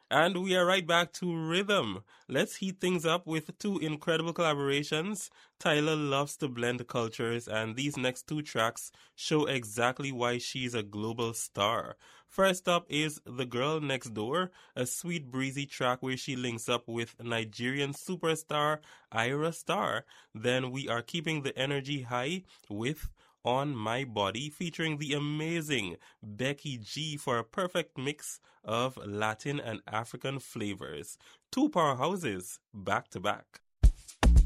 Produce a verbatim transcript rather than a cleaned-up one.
And we are right back to rhythm. Let's heat things up with two incredible collaborations. Tyler loves to blend cultures, and these next two tracks show exactly why she's a global star. First up is The Girl Next Door, a sweet breezy track where she links up with Nigerian superstar Ira Star. Then we are keeping the energy high with On My Body, featuring the amazing Becky G for a perfect mix of Latin and African flavors. Two powerhouses back to back.